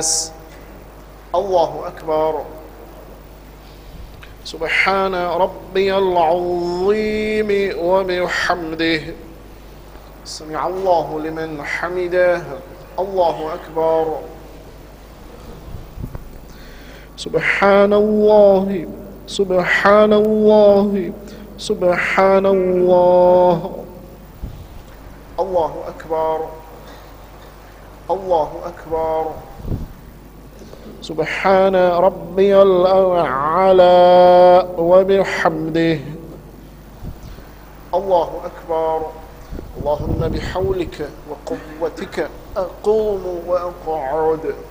الناس. الله أكبر. سبحان ربي العظيم وبحمده. سمع الله لمن حمده. الله أكبر. سبحان الله سبحان الله سبحان الله. الله أكبر. الله أكبر. سبحان ربي الأعلى وبحمده. الله أكبر. اللهم بحولك وقوتك أقوم وأقعد.